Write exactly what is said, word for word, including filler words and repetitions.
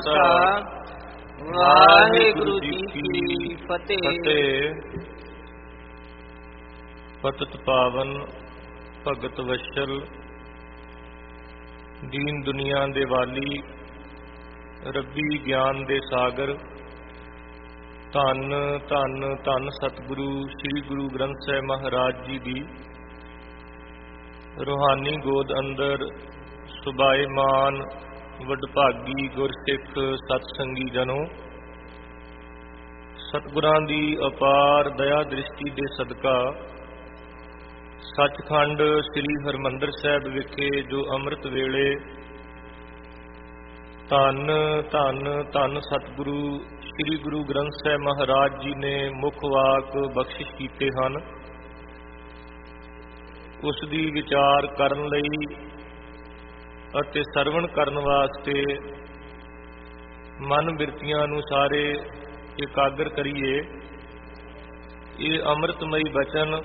ਖਾਲਸਾ, ਵਾਹਿਗੁਰੂ ਜੀ ਕੀ ਫਤਿਹ। ਪਤਿਤ ਪਾਵਨ ਭਗਤ ਵਸ਼ਲ, ਦੀਨ ਦੁਨੀਆ ਦੇ ਵਾਲੀ, ਰੱਬੀ ਗਿਆਨ ਦੇ ਸਾਗਰ, ਧੰਨ ਧੰਨ ਧੰਨ ਸਤਿਗੁਰੂ ਸ੍ਰੀ ਗੁਰੂ ਗ੍ਰੰਥ ਸਾਹਿਬ ਮਹਾਰਾਜ ਜੀ ਦੀ ਰੂਹਾਨੀ ਗੋਦ ਅੰਦਰ ਸੁਭਾਏਮਾਨ ਵਡਭਾਗੀ ਗੁਰਸਿੱਖ ਸਤਸੰਗੀ ਜਨੋ, ਸਤਿਗੁਰਾਂ ਦੀ ਅਪਾਰ ਦਇਆ ਦ੍ਰਿਸ਼ਟੀ ਦੇ ਸਦਕਾ ਸੱਚਖੰਡ ਸ੍ਰੀ ਹਰਿਮੰਦਰ ਸਾਹਿਬ ਵਿਖੇ ਜੋ ਅੰਮ੍ਰਿਤ ਵੇਲੇ ਧੰਨ ਧੰਨ ਧੰਨ ਸਤਿਗੁਰੂ ਸ੍ਰੀ ਗੁਰੂ ਗ੍ਰੰਥ ਸਾਹਿਬ ਮਹਾਰਾਜ ਜੀ ਨੇ ਮੁੱਖ ਵਾਕ ਬਖਸ਼ਿਸ਼ ਕੀਤੇ ਹਨ, ਉਸ ਦੀ ਵਿਚਾਰ ਕਰਨ ਲਈ ਅਤੇ ਸਰਵਣ ਕਰਨ ਵਾਸਤੇ ਮਨ ਬਿਰਤੀਆਂ ਨੂੰ ਸਾਰੇ ਇਕਾਗਰ ਕਰੀਏ। ਇਹ ਅੰਮ੍ਰਿਤਮਈ ਬਚਨ